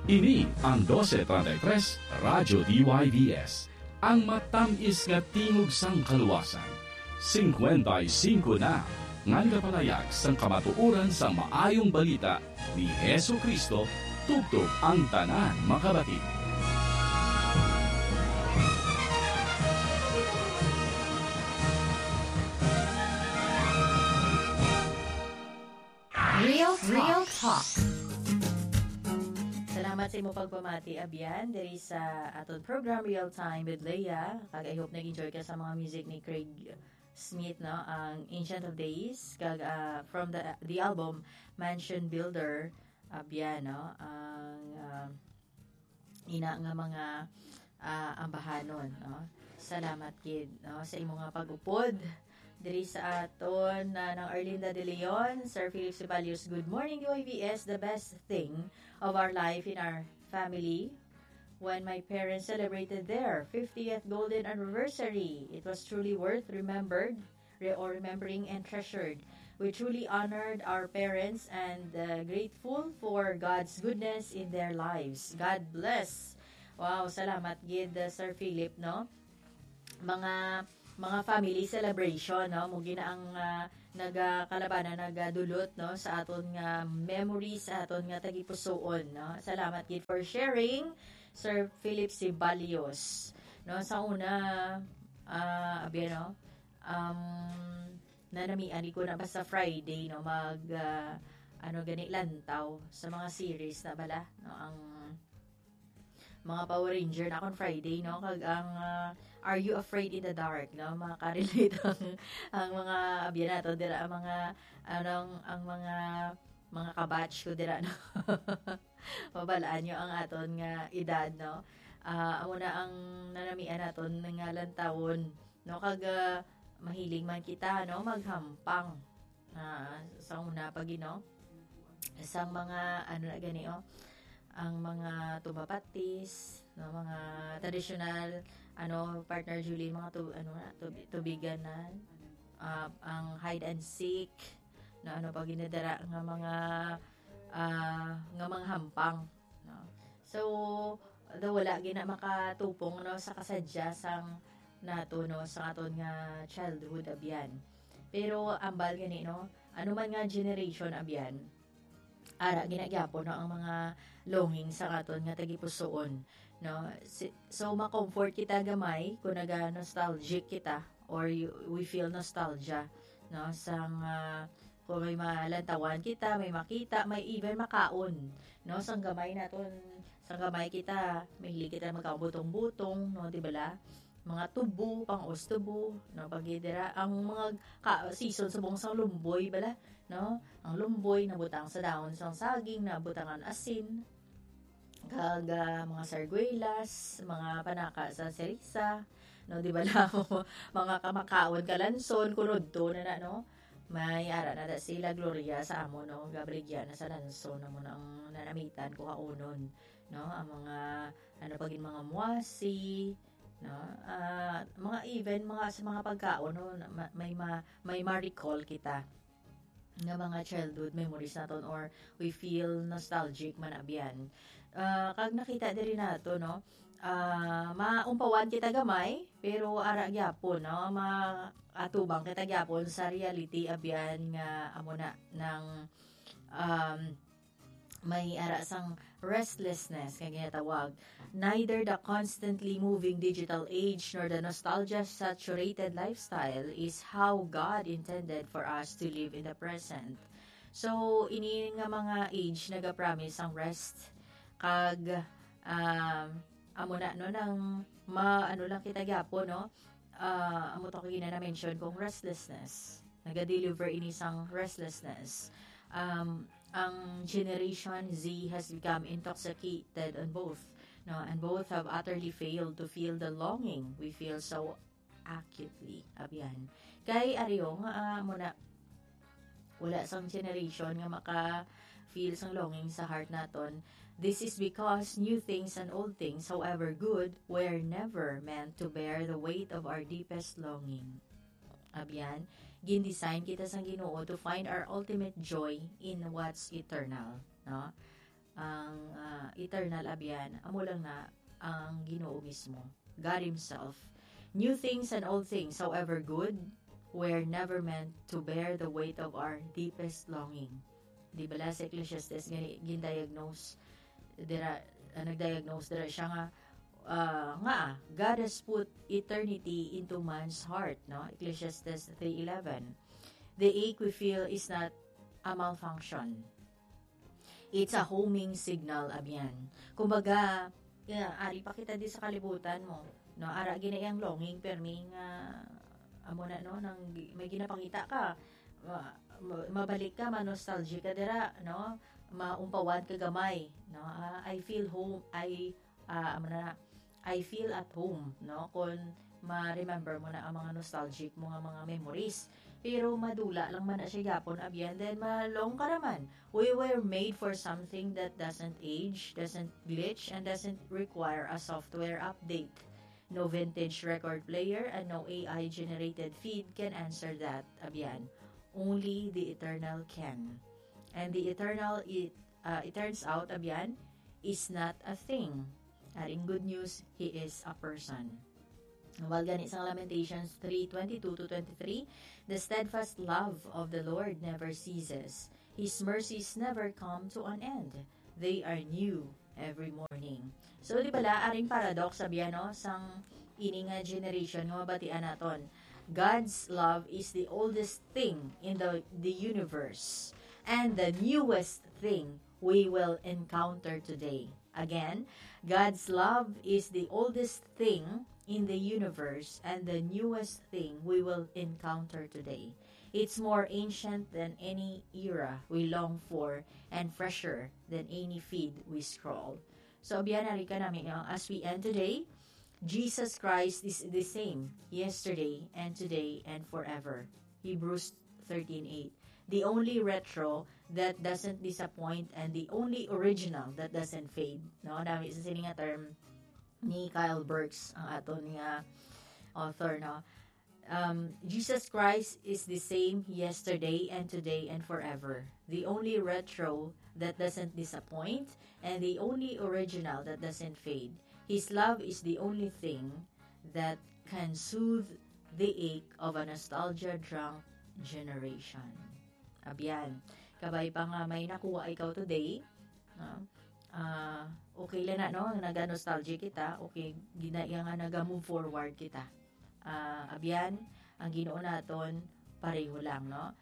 Ini ang 1233 Radyo DYVS, ang matamis nga tingog sang kaluwasan. 55 na, ngan kapalayag sang kamatuuran sang maayong balita ni Hesu Kristo, tubtob ang tanan makabati. Real Talk. Salamat sa imo pagpamati, Abian, diri sa aton program Real Time with Leia. I hope nag-enjoy ka sa mga music ni Craig Smith, no? Ang Ancient of Days, from the album Mansion Builder, Abian, no? Ang ina nga mga ambahanon, no? Salamat, kid, no? Sa imo nga pag-upod diri sa aton ng Arlinda de Leon, Sir Philip Ceballos. Good morning, UIVS. The best thing of our life in our family when my parents celebrated their 50th golden anniversary. It was truly worth remembering and treasured. We truly honored our parents and grateful for God's goodness in their lives. God bless. Wow, salamat gid, Sir Philip, no? Mga family celebration, no, mugi na ang nagakalabanan, nagadulot, no, sa aton nga memories, sa aton nga tagipusoon, no. Salamat gid for sharing, Sir Philip Ceballos, no. Sa una, abi, no, nanamian ko na basta Friday, no, gani lantaw sa mga series na bala, no, ang mga Power Ranger na akong Friday, no, kag ang Are You Afraid in the Dark, no, makarelate ang mga abyan nato dira, ang mga kabatch ko dira, no. Mabalaan nyo ang aton nga edad, no. Amo na ang nanamian naton nga lantawon, no, kag mahiling man kita, no, maghampang sa una pag, no, isang mga na gani, ang mga tumapatis, no, mga traditional, partner Julie, mga tubigan na, ang hide and seek, no, pag ginadara nga mga hampang, no. So, wala gina makatupong, no, sa kasadya sang nato, no, sa aton nga childhood, abyan. Pero ambal gani, no, man nga generation, abyan, ara ginagyapo, no, ang mga longing sa katon nga tagipusoon, no. So ma-comfort kita gamay kung nostalgic kita or we feel nostalgia, no, sang kung may malantawan kita, may makita, may even makaon, no, sang gamay kita, mahilig kita magkabutong-butong, no, di bala, mga tubo, pang-os tubo, no, pagidira, ang mga season sa buong sang lumboy, bala, no, ang lumboy, nabutang sa daon sang saging, nabutangan asin, kag mga sarguelas, mga panaka sa serisa, no, di bala, mga kamakaon kalanson, kunod to na, no, may ara na sila Gloria sa amo, no, Gabriela na sa lanson, na mo ang nanamitan ko kaunon, no, ang mga, pagin mga muasi, no, mga even sa mga pagkaon, no, may ma-recall kita nga mga childhood memories naton or we feel nostalgic man abyan. Kag nakita diri nato, no, maumpawan kita gamay pero ara gyapon, no, maatubang kita gyapon sa reality abyan nga amo na ng may ara sang restlessness kaya tawag. Neither the constantly moving digital age nor the nostalgia-saturated lifestyle is how God intended for us to live in the present. So, ini nga mga age nagapromise ang rest kag amo na, no, nang lang kita gyapo, no, amo to kagina na mention kong restlessness. Naga-deliver ini sang restlessness. Ang Generation Z has become intoxicated on both, no, and both have utterly failed to feel the longing we feel so acutely, abyan. Kay ariyo nga muna wala sang generation nga maka-feel sang longing sa heart naton. This is because new things and old things, however good, were never meant to bear the weight of our deepest longing. Abyan, gin-design kita sang Ginoo to find our ultimate joy in what's eternal, no? Ang eternal abyan, amo lang na ang Ginoo mismo, God Himself. New things and old things, however good, were never meant to bear the weight of our deepest longing. Di bala sa Ecclesiastes gindiagnose dira nagdiagnose dira siya nga God has put eternity into man's heart, no? Ecclesiastes 3:11. The ache we feel is not a malfunction. It's a homing signal, abyan. Kumbaga, ari pa kita di sa kalibutan mo, no? Ara ginayang longing permi nga amo na no nang may ginapangita ka, mabalik ka, nostalgic ka dira, no? Maumpawad ka gamay, no? I feel home, I feel at home, no? Kung ma-remember mo na ang mga nostalgic mo nga mga memories. Pero madula lang man na siya yapon abyan, then malong ka naman. We were made for something that doesn't age, doesn't glitch, and doesn't require a software update. No vintage record player and no AI-generated feed can answer that, abyan. Only the eternal can. And the eternal, it turns out, abyan, is not a thing. At in good news, He is a person. While ganit sa Lamentations 3:22-23, the steadfast love of the Lord never ceases. His mercies never come to an end. They are new every morning. So, di bala, aring paradox sabihan, no? Sang ining generation, nga mabatian naton. God's love is the oldest thing in the universe and the newest thing we will encounter today. Again, God's love is the oldest thing in the universe and the newest thing we will encounter today. It's more ancient than any era we long for and fresher than any feed we scroll. So, biyanari ka namin, as we end today, Jesus Christ is the same yesterday and today and forever. Hebrews 13:8. The only retro that doesn't disappoint and the only original that doesn't fade. No, dami sa sininga term ni Kyle Burks ang aton nga author, no? Jesus Christ is the same yesterday and today and forever. The only retro that doesn't disappoint and the only original that doesn't fade. His love is the only thing that can soothe the ache of a nostalgia-drunk generation. Abyan, kabay pa nga may nakuha ikaw today, no? Okay lang na, no? Naga-nostalgia kita, okay, ginaya nga naga-move forward kita. Abyan, ang Ginoo naton, pareho lang, no?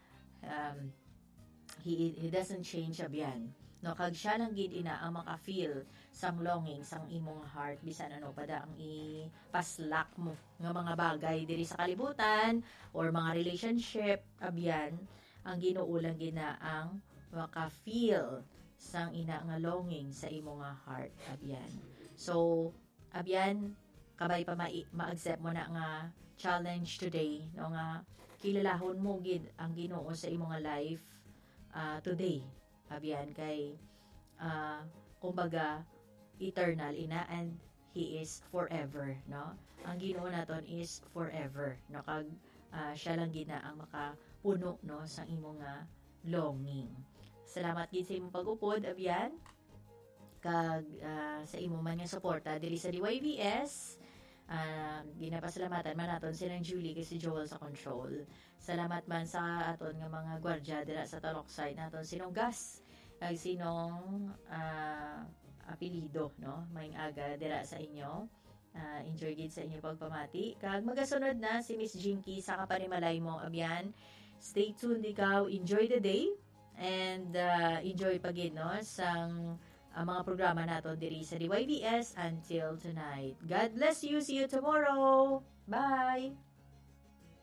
He doesn't change, abyan. No, kag siya lang gid ina ang maka-feel sang longing sang imong heart bisan ano pada ang ipaslak mo nga mga bagay diri sa kalibutan or mga relationship, abyan, ang Ginoo lang gina ang maka-feel sang ina nga longing sa imong heart, abyan. So, abyan, kabay pa ma-accept mo na nga challenge today, no, nga kilalahon mo gid ang Ginoo sa imong life today. Abyan, kay kumbaga eternal ina and He is forever, no? Ang Ginoo naton is forever, no? Kag siya lang gina ang makapuno, no, sa imong longing. Salamat gid sa imong pag-upod, abyan. Kag sa imong man nga suporta diri sa DYVS. Ginapasalamatan man naton si Nang Julie kay si Joel sa control. Salamat man sa aton nga mga gwardiya dira sa Taloksay naton sinong gas kag sinong apelido, no, maing aga dira sa inyo. Enjoy gid sa inyo pagpamati. Kag magasunod na si Miss Jinky sa kapanimalay mo, abyan. Stay tuned ikaw, enjoy the day and enjoy pagid, no, sang mga programa nato diri sa DYVS until tonight. God bless you. See you tomorrow. Bye!